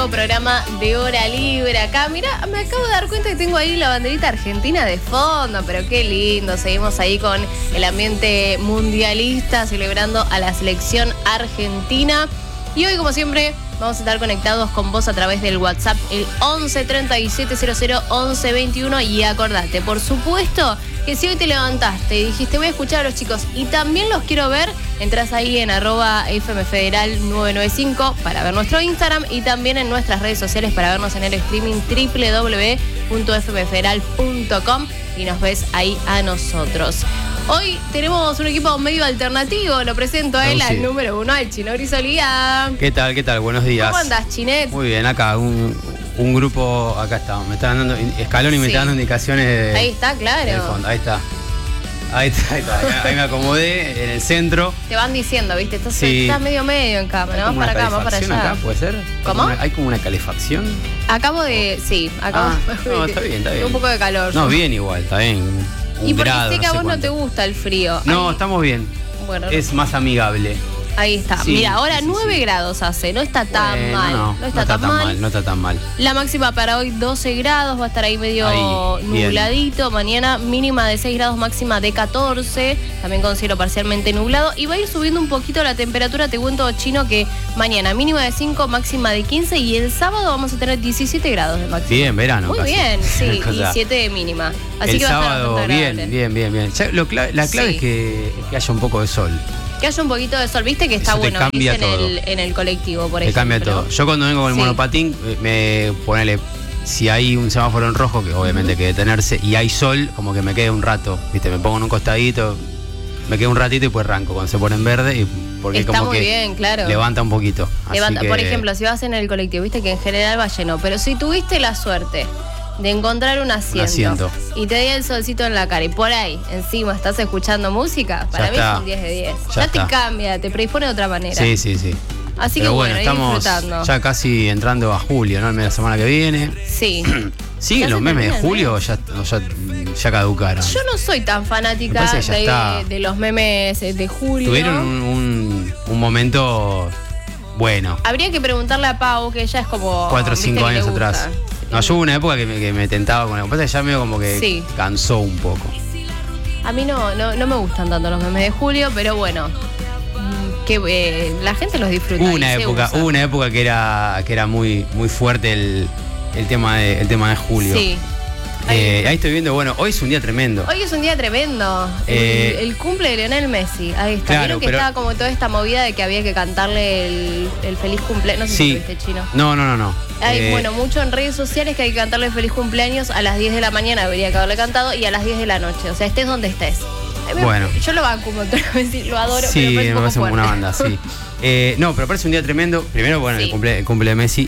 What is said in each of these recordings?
Programa de Hora Libre acá. Mira, me acabo de dar cuenta que tengo ahí la banderita argentina de fondo, pero qué lindo. Seguimos ahí con el ambiente mundialista, celebrando a la selección argentina. Y hoy, como siempre, vamos a estar conectados con vos a través del WhatsApp, el 11 37 00 11 21. Y acordate, por supuesto, que si hoy te levantaste y dijiste voy a escuchar a los chicos y también los quiero ver, entras ahí en @FMFederal995 para ver nuestro Instagram y también en nuestras redes sociales para vernos en el streaming www.fmfederal.com y nos ves ahí a nosotros. Hoy tenemos un equipo medio alternativo, lo presento a él, al número 1, al Chino Grisolía. ¿Qué tal? ¿Qué tal? Buenos días. ¿Cómo andás, Chinet? Muy bien, acá un grupo, acá está, me están dando escalón y me están dando indicaciones. Ahí está, claro. Fondo. Ahí está. Ahí me acomodé en el centro. Te van diciendo, ¿viste? Estás medio en cámara, ¿no? Para acá, más para allá. Acá, ¿puede ser? ¿Cómo? ¿Hay como una calefacción? Acabo de... Sí, acabo de... No, está bien. Un poco de calor. No, bien igual, está bien. Y porque sé que a vos no te gusta el frío. No, estamos bien. Bueno, es más amigable. Ahí está. Sí, mira, ahora 9 grados hace, no está tan mal. No está tan mal. La máxima para hoy 12 grados, va a estar ahí medio nubladito. Bien. Mañana mínima de 6 grados, máxima de 14, también con cielo parcialmente nublado. Y va a ir subiendo un poquito la temperatura, te cuento, Chino, que mañana mínima de 5, máxima de 15 y el sábado vamos a tener 17 grados de máxima. Bien, verano. Muy casi. Bien, sí, y 7 de mínima. Así el que va sábado, a estar bastante bien. Ya, la clave es que haya un poco de sol. Que haya un poquito de sol, viste que está bueno en el colectivo, por ejemplo. Te cambia todo. Yo cuando vengo con el monopatín, ponele, si hay un semáforo en rojo, que obviamente hay que detenerse, y hay sol, como que me quede un rato, viste, me pongo en un costadito, me quedo un ratito y pues arranco cuando se pone en verde, porque está como muy que bien, claro. Levanta un poquito. Por ejemplo, si vas en el colectivo, viste que en general va lleno, pero si tuviste la suerte de encontrar un asiento y te da el solcito en la cara y por ahí encima estás escuchando música, para mí es un 10 de 10. Ya te cambia, te predispone de otra manera. Sí. Así pero que bueno, estamos disfrutando. Ya casi entrando a julio, ¿no? El mes de la semana que viene. Sí. ¿Siguen los memes de julio o ya caducaron? Yo no soy tan fanática de los memes de julio. Tuvieron un momento bueno. Habría que preguntarle a Pau, que ella es como 4 o 5 años atrás. No, yo hubo una época que me tentaba con algo. Pasa que ya medio como que cansó un poco. A mí no me gustan tanto los memes de julio, pero bueno, que la gente los disfruta. Hubo una época que era muy fuerte el tema de julio. Sí. Ahí estoy viendo, bueno, hoy es un día tremendo. Hoy es un día tremendo. El cumple de Lionel Messi. Ahí está. Claro, vieron que estaba como toda esta movida de que había que cantarle el feliz cumpleaños. No sé si lo viste, Chino. No. Bueno, mucho en redes sociales que hay que cantarle el feliz cumpleaños a las 10 de la mañana, debería que haberle cantado, y a las 10 de la noche. O sea, estés donde estés. Bueno. Yo lo banco un montón, lo adoro, sí, pero me parece una banda, sí. No, pero parece un día tremendo. Primero, bueno, el cumple de Messi.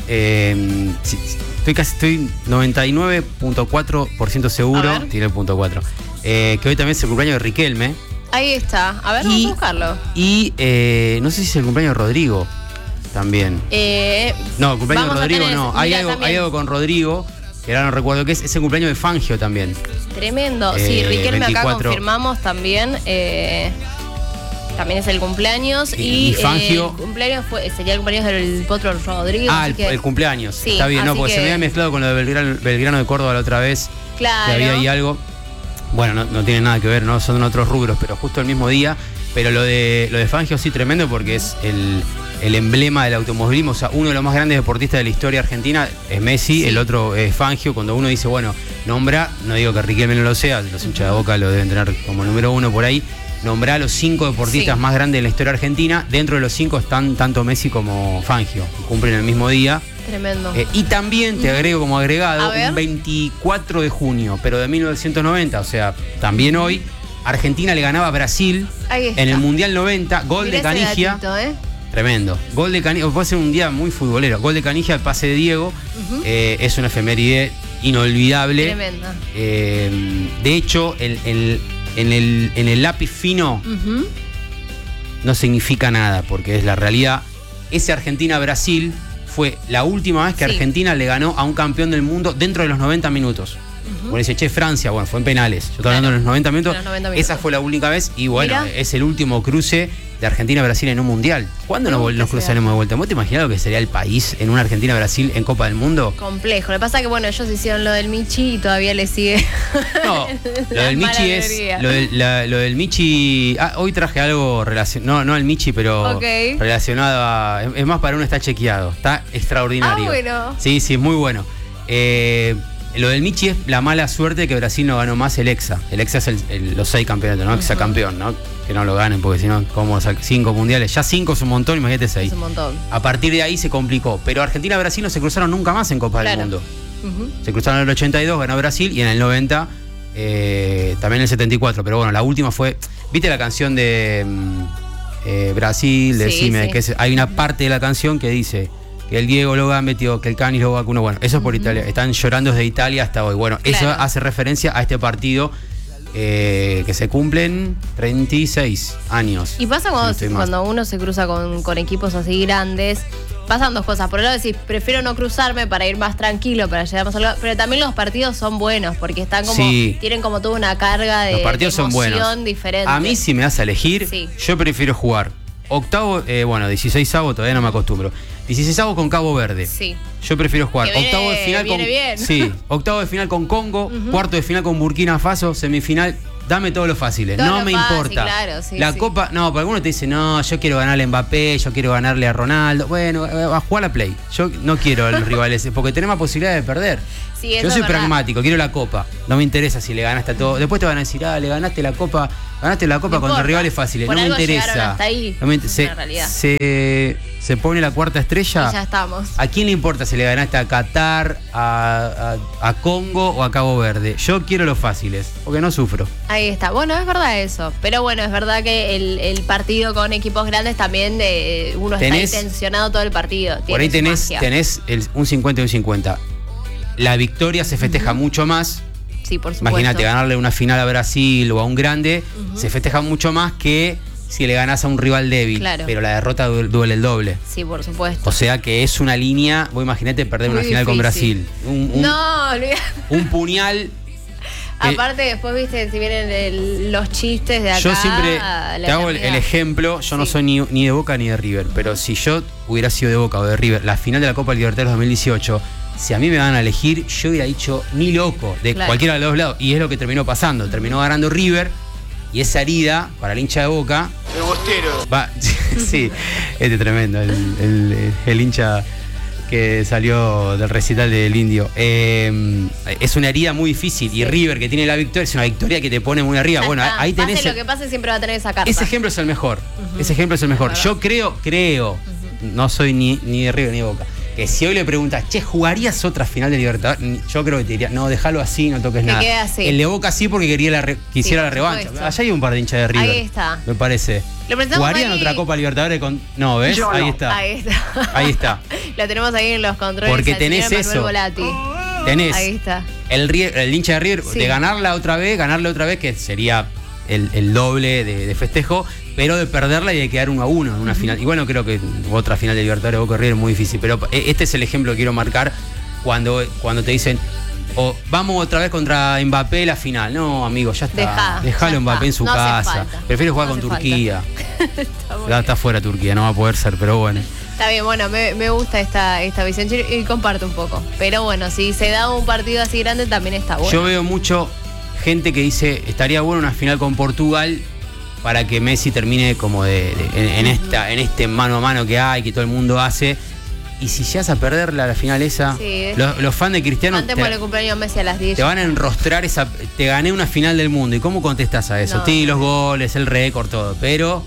Estoy 99.4% seguro, tiene el punto 4. Que hoy también es el cumpleaños de Riquelme. Ahí está, a ver, vamos a buscarlo. Y no sé si es el cumpleaños de Rodrigo también. No, el cumpleaños de Rodrigo no. Hay algo con Rodrigo, que ahora no recuerdo qué es. Es el cumpleaños de Fangio también. Tremendo, sí, Riquelme 24. Acá confirmamos también. También es el cumpleaños y Fangio. El cumpleaños sería el cumpleaños del Potro Rodrigo. El cumpleaños. Sí, está bien, no, porque se me había mezclado con lo de Belgrano de Córdoba la otra vez. Claro. Que había ahí algo. Bueno, no tiene nada que ver, no son otros rubros, pero justo el mismo día. Pero lo de Fangio sí tremendo porque es el emblema del automovilismo. O sea, uno de los más grandes deportistas de la historia argentina es Messi, el otro es Fangio. Cuando uno dice, bueno, nombra, no digo que Riquelme no lo sea, los hinchas de Boca lo deben tener como número 1 por ahí. Nombrá a los 5 deportistas más grandes de la historia argentina. Dentro de los 5 están tanto Messi como Fangio. Cumplen el mismo día. Tremendo. Y también te agrego como agregado un 24 de junio, pero de 1990. O sea, también hoy, Argentina le ganaba a Brasil en el Mundial 90. Gol de Canigia. Tremendo. Gol de Canigia. Puede ser un día muy futbolero. Gol de Canigia, el pase de Diego. Es una efeméride inolvidable. Tremenda. De hecho, en el lápiz fino no significa nada, porque es la realidad. Ese Argentina-Brasil fue la última vez que Argentina le ganó a un campeón del mundo dentro de los 90 minutos. Bueno, dice, Francia, bueno, fue en penales. Yo estoy hablando de los 90 minutos. Esa fue la única vez y bueno, es el último cruce de Argentina-Brasil en un mundial. ¿Cuándo nos cruzaremos de vuelta? ¿Vos te imaginás lo que sería el país en una Argentina-Brasil en Copa del Mundo? Complejo. Lo que pasa es que, bueno, ellos hicieron lo del Michi y todavía le sigue. No, lo del Michi es. Lo del Michi. Hoy traje algo relacionado. No el Michi, pero relacionado a. Es más, para uno está chequeado. Está extraordinario. Bueno. Sí, es muy bueno. Lo del Michi es la mala suerte de que Brasil no ganó más el Hexa. El Hexa es los 6 campeonatos, ¿no? Hexa campeón, ¿no? Que no lo ganen, porque si no, como 5 mundiales. Ya 5 es un montón, imagínate 6. Es un montón. A partir de ahí se complicó. Pero Argentina y Brasil no se cruzaron nunca más en Copa del Mundo. Se cruzaron en el 82, ganó Brasil, y en el 90, también en el 74. Pero bueno, la última fue. ¿Viste la canción de Brasil? Decime, sí. Que hay una parte de la canción que dice que el Diego lo metió, que el Canis lo vacunó. Bueno, eso es por Italia. Están llorando desde Italia hasta hoy. Bueno, eso hace referencia a este partido que se cumplen 36 años. Y pasa cuando uno se cruza con equipos así grandes, pasan dos cosas. Por un lado decís, prefiero no cruzarme para ir más tranquilo, para llegar más a pero también los partidos son buenos, porque están como tienen como toda una carga de, los partidos de emoción son buenos. Diferente. A mí, si me das a elegir, yo prefiero jugar octavo, 16avo, todavía no me acostumbro. 16avo con Cabo Verde. Sí. Yo prefiero jugar octavo de final con. Sí, octavo de final con Congo, cuarto de final con Burkina Faso, semifinal. Dame todo lo fácil, no me importa. Claro, la Copa, no, porque alguno te dice, no, yo quiero ganarle a Mbappé, yo quiero ganarle a Ronaldo. Bueno, a jugar a la Play. Yo no quiero a los rivales, porque tenemos posibilidad de perder. Sí, yo soy pragmático, quiero la Copa. No me interesa si le ganaste a todo. Después te van a decir, le ganaste la Copa contra rivales fáciles. No me interesa. Hasta ahí, se pone la cuarta estrella. Y ya estamos. ¿A quién le importa si le ganaste a Qatar, a Congo o a Cabo Verde? Yo quiero los fáciles, porque no sufro. Ahí está. Bueno, es verdad eso. Pero bueno, es verdad que el partido con equipos grandes también uno está ahí tensionado todo el partido. Por ahí tenés un 50 y un 50. La victoria se festeja mucho más. Sí, por supuesto. Imagínate, ganarle una final a Brasil o a un grande, se festeja mucho más que si le ganás a un rival débil. Claro. Pero la derrota duele el doble. Sí, por supuesto. O sea que es una línea, vos imaginate perder una final con Brasil. No, olvidate. Un puñal. Aparte, después, viste, si vienen los chistes de acá. Yo siempre te hago el ejemplo. Yo no soy ni de Boca ni de River, pero si yo hubiera sido de Boca o de River, la final de la Copa Libertadores 2018, si a mí me van a elegir, yo hubiera dicho ni loco, de cualquiera de los dos lados. Y es lo que terminó pasando. Terminó ganando River, y esa herida para el hincha de Boca. El bostero. Sí, este es tremendo, el hincha que salió del recital del Indio. Es una herida muy difícil, y River, que tiene la victoria, es una victoria que te pone muy arriba. Bueno, ahí tenés. Pase lo que pase, siempre va a tener esa carta. Ese ejemplo es el mejor. Ese ejemplo es el mejor. Yo creo, no soy ni de River ni de Boca, que si hoy le preguntas, ¿jugarías otra final de Libertadores? Yo creo que te diría, no, déjalo así, no toques nada. Quede así. El de Boca sí, porque quisiera la revancha. Allá hay un par de hinchas de River. Ahí está. Me parece. ¿Jugarían otra Copa Libertadores con.? No, ¿ves? No. Ahí está. Ahí está. Lo tenemos ahí en los controles. Porque tenés eso. Tenés. Ahí está. El hincha de River, de ganarle otra vez, que sería el doble de festejo, pero de perderla y de quedar 1-1 en una final. Y bueno, creo que otra final de Libertadores Boca River es muy difícil, pero este es el ejemplo que quiero marcar cuando te dicen, vamos otra vez contra Mbappé la final. No, amigo, ya está. Dejalo Mbappé en su casa. Prefiero jugar con Turquía. Está fuera Turquía, no va a poder ser, pero bueno. Está bien, bueno, me gusta esta visión y comparto un poco. Pero bueno, si se da un partido así grande también está bueno. Yo veo mucho gente que dice, estaría bueno una final con Portugal para que Messi termine como en este mano a mano que hay, que todo el mundo hace. Y si llegas a perder la final esa, los fans de Cristiano antes por el cumpleaños Messi a las 10 te van a enrostrar te gané una final del mundo. ¿Y cómo contestás a eso? Sí, los goles, el récord, todo, pero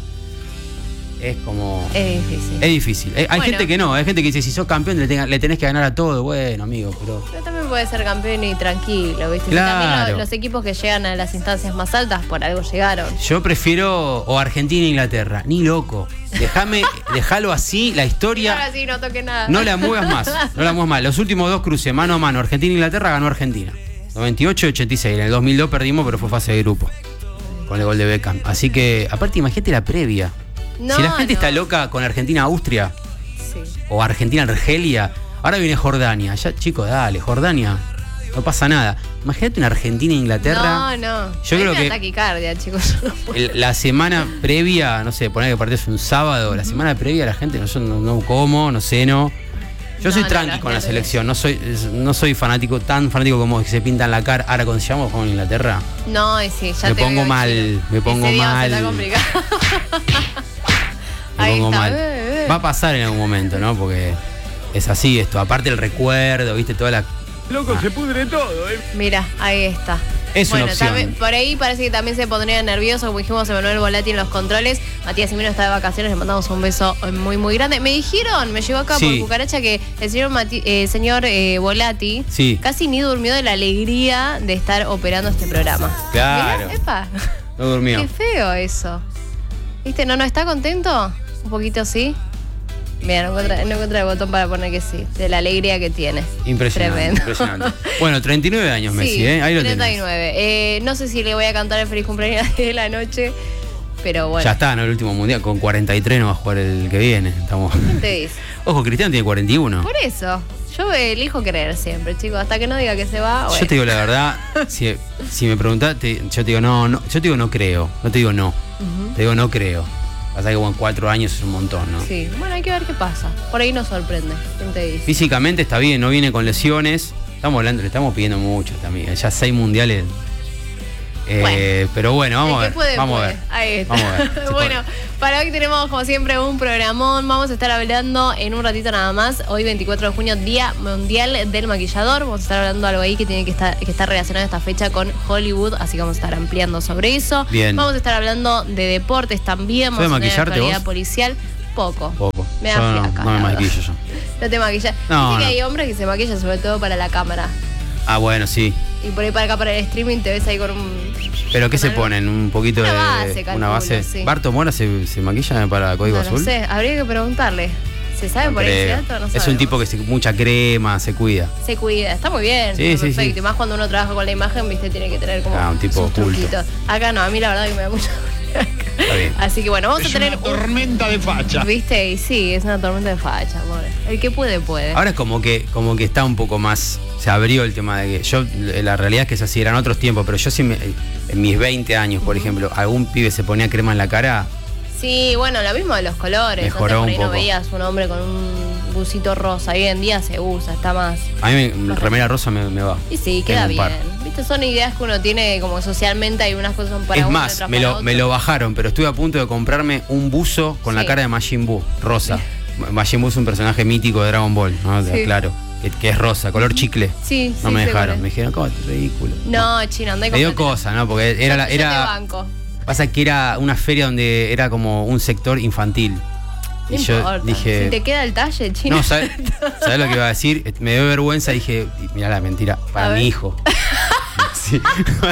es como. Es difícil. Es difícil. Hay gente que no, hay gente que dice, si sos campeón le tenés que ganar a todo. Bueno, amigo, pero también puede ser campeón y tranquilo, ¿viste? Claro. También los equipos que llegan a las instancias más altas por algo llegaron. Yo prefiero o Argentina e Inglaterra, ni loco. Déjalo así, la historia. Ahora sí, no toque nada. No la muevas más. Los últimos 2 cruces, mano a mano, Argentina e Inglaterra, ganó Argentina. 98 y 86. En el 2002 perdimos, pero fue fase de grupo. Con el gol de Beckham. Así que, aparte, imagínate la previa. Si la gente está loca con Argentina-Austria, o Argentina-Argelia, ahora viene Jordania. Ya, chicos, dale, Jordania. no pasa nada. Imagínate una Argentina e Inglaterra. No. Yo creo que taquicardia, chicos. la semana previa, no sé, poner que partido es un sábado, la semana previa la gente no como, no ceno. Yo soy tranqui con la selección, no soy tan fanático como que se pintan la cara. Ahora cuando llegamos con Inglaterra, no, sí, ya me pongo mal. Ese día está complicado. Me pongo mal. Va a pasar en algún momento, ¿no? Porque es así esto. Aparte el recuerdo, viste, toda la... Loco, se pudre todo, Mira, ahí está. Es una opción. También, por ahí parece que también se pondría nervioso, como dijimos, Emanuel Volati en los controles. Matías Simino está de vacaciones, le mandamos un beso muy, muy grande. Me dijeron, me llegó acá por cucaracha, que el señor Volati casi ni durmió de la alegría de estar operando este programa. Claro. Mirá, epa. No durmió. Qué feo eso. ¿Viste? ¿No está contento? Un poquito sí. Mira, no encontré el botón para poner que sí, de la alegría que tiene. Impresionante. Bueno, 39 años Messi, sí, ahí lo 39. No sé si le voy a cantar el feliz cumpleaños de la noche, pero bueno. Ya está, ¿no? El último mundial, con 43 no va a jugar el que viene. ¿Quién te dice? Ojo, Cristiano tiene 41. Por eso, yo elijo creer siempre, chicos, hasta que no diga que se va. Bueno. Yo te digo la verdad, si me preguntás, yo te digo no, yo te digo no creo, no te digo no. Te digo no creo. Pasa que con 4 años es un montón, ¿no? Sí, bueno, hay que ver qué pasa. Por ahí nos sorprende. ¿Quién te dice? Físicamente está bien, no viene con lesiones. Le estamos pidiendo mucho también. Ya 6 mundiales. Pero bueno, vamos a ver. Vamos a ver. Ahí está. Vamos a ver. Bueno, para hoy tenemos como siempre un programón. Vamos a estar hablando en un ratito nada más. Hoy 24 de junio, Día Mundial del Maquillador. Vamos a estar hablando algo ahí que tiene que estar relacionado esta fecha con Hollywood. Así que vamos a estar ampliando sobre eso. Bien. Vamos a estar hablando de deportes también. Vamos a tener actualidad policial. Poco. Me da flaca. No me maquillo yo. No te maquillas. Dice que hay hombres que se maquillan sobre todo para la cámara. Ah, bueno, sí. Y por ahí para acá, para el streaming, te ves ahí con un... ¿Pero qué se ponen? ¿Un poquito una base, de... calculo, una base? Sí. ¿Barto Mora se maquilla para Código Azul? No sé, habría que preguntarle. ¿Se sabe por ahí ese dato? No es un tipo que mucha crema, se cuida. Se cuida, está muy bien. Sí, sí, perfecto. sí. Y más cuando uno trabaja con la imagen, viste, tiene que tener como un tipo sus truquitos. Acá no, a mí la verdad que me da mucha... Está bien. Así que bueno, vamos a tener una tormenta de facha. ¿Viste? Y sí, es una tormenta de facha, amor. El que puede. Ahora es como que está un poco más, se abrió el tema de que la realidad es que es así, eran otros tiempos, pero yo sí en mis 20 años, por ejemplo, algún pibe se ponía crema en la cara. Sí, bueno, lo mismo de los colores. Mejoró antes por ahí un poco. No veías un hombre con un busito rosa. Hoy en día se usa, está más. A mí remera rosa me va. Y sí, queda bien. Viste, son ideas que uno tiene como socialmente, hay unas cosas para es uno, más, otras me para lo bajaron, pero estuve a punto de comprarme un buzo con la cara de Majin Buu, rosa. Majin Buu es un personaje mítico de Dragon Ball, ¿no? Sí. Claro, que es rosa, color chicle. Sí, no me dejaron, me dijeron, ¿cómo? Ridículo. No, chino, andé con... Me dio cosa, ¿no? Porque era... Yo te banco. Pasa que era una feria donde era como un sector infantil. No y yo importa. dije... Si te queda el talle, chino. No, ¿sabes lo que iba a decir? Me dio vergüenza y dije, mirá la mentira, para mi hijo. Sí.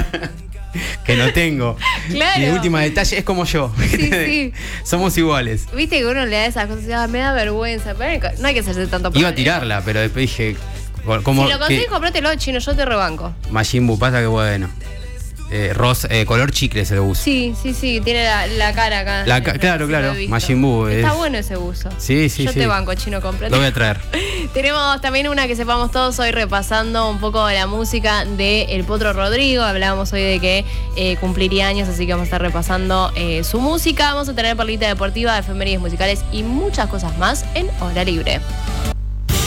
Que no tengo. Claro. Y el último detalle es como yo. Sí. Somos iguales. Viste que uno le da esas cosas, me da vergüenza. Pero no hay que hacerse tanto problema. Iba a tirarla, pero después dije... Como si lo conseguís, comprátelo, chino, yo te rebanco. Majin Buu, pasa que bueno. Rosa, color chicle se lo usa. Sí, tiene la cara acá. Claro, Majin Buu. Está bueno ese uso. Sí. Yo te banco, chino, comprate. Lo voy a traer. Tenemos también una que sepamos todos hoy repasando un poco de la música de El Potro Rodrigo. Hablábamos hoy de que cumpliría años, así que vamos a estar repasando su música. Vamos a tener perlita deportiva, efemérides musicales y muchas cosas más en Hora Libre.